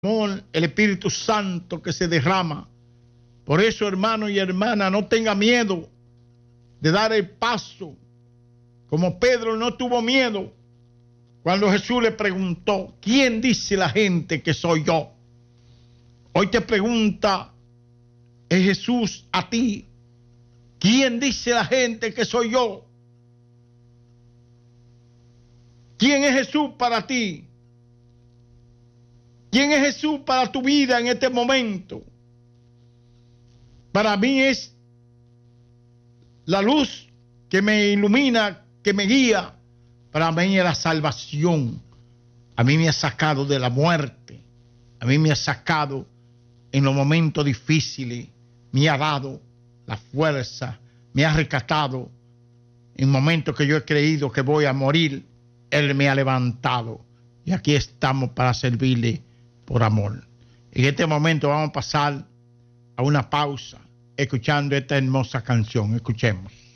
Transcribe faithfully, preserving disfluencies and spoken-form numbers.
amor, el Espíritu Santo que se derrama. Por eso, hermano y hermana, no tenga miedo de dar el paso, como Pedro no tuvo miedo cuando Jesús le preguntó, ¿quién dice la gente que soy yo? Hoy te pregunta es Jesús a ti, ¿quién dice la gente que soy yo? ¿Quién es Jesús para ti? ¿Quién es Jesús para tu vida en este momento? Para mí es la luz que me ilumina, que me guía. Para mí es la salvación. A mí me ha sacado de la muerte. A mí me ha sacado en los momentos difíciles. Me ha dado la fuerza. Me ha rescatado en momentos que yo he creído que voy a morir. Él me ha levantado. Y aquí estamos para servirle por amor. En este momento vamos a pasar a una pausa escuchando esta hermosa canción. Escuchemos.